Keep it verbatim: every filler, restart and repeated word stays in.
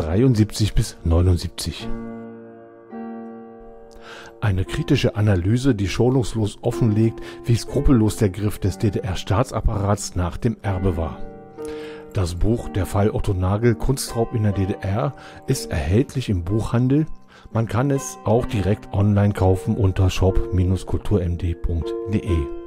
neunzehnhundertdreiundsiebzig bis neunundsiebzig. Eine kritische Analyse, die schonungslos offenlegt, wie skrupellos der Griff des D D R-Staatsapparats nach dem Erbe war. Das Buch Der Fall Otto Nagel, Kunstraub in der D D R ist erhältlich im Buchhandel. Man kann es auch direkt online kaufen unter shop Bindestrich kulturmd Punkt de.